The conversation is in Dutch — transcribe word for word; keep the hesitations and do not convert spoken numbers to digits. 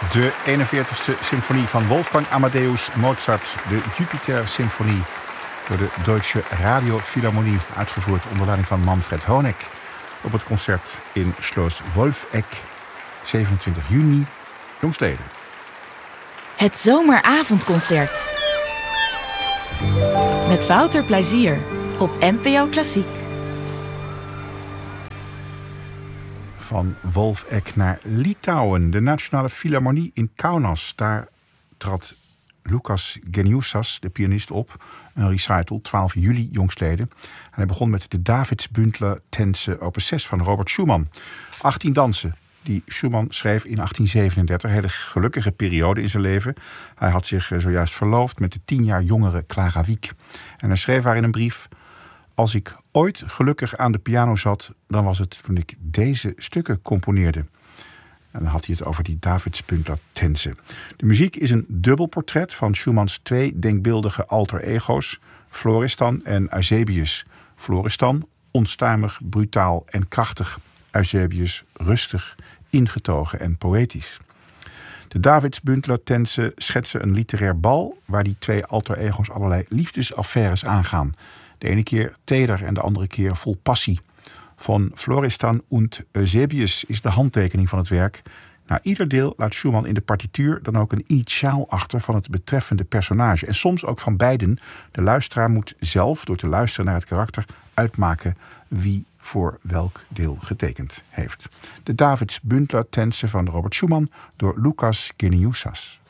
De eenenveertigste symfonie van Wolfgang Amadeus Mozart, de Jupiter-symfonie, door de Deutsche Radio-Philharmonie, uitgevoerd onder leiding van Manfred Honeck op het concert in Schloss Wolfegg, zevenentwintig juni, jongstleden. Het zomeravondconcert met Wouter Plezier op N P O Klassiek. Van Wolfegg naar Litouwen, de Nationale Philharmonie in Kaunas. Daar trad Lukas Geniusas, de pianist, op. Een recital, twaalf juli jongstleden. En hij begon met de Davidsbündler Tänze opus zes van Robert Schumann. achttien dansen die Schumann schreef in achttien zevenendertig. Een hele gelukkige periode in zijn leven. Hij had zich zojuist verloofd met de tien jaar jongere Clara Wieck. En hij schreef haar in een brief: als ik ooit gelukkig aan de piano zat, dan was het toen ik deze stukken componeerde. En dan had hij het over die Davidsbündler Tänze. De muziek is een dubbel portret van Schumanns twee denkbeeldige alter ego's, Florestan en Eusebius. Florestan, onstuimig, brutaal en krachtig. Eusebius, rustig, ingetogen en poëtisch. De Davidsbündler Tänze schetsen een literair bal waar die twee alter ego's allerlei liefdesaffaires aangaan. De ene keer teder en de andere keer vol passie. Van Florestan und Eusebius is de handtekening van het werk. Na ieder deel laat Schumann in de partituur dan ook een initiaal achter van het betreffende personage. En soms ook van beiden. De luisteraar moet zelf, door te luisteren naar het karakter, uitmaken wie voor welk deel getekend heeft. De Davidsbündler Tänze van Robert Schumann door Lukas Geniusas.